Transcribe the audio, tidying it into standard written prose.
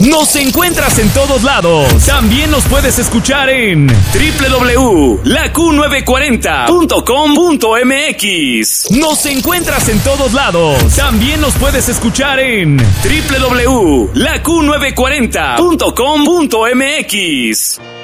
Nos encuentras en todos lados. También nos puedes escuchar en www.laq940.com.mx. Nos encuentras en todos lados. También nos puedes escuchar en www.laq940.com.mx.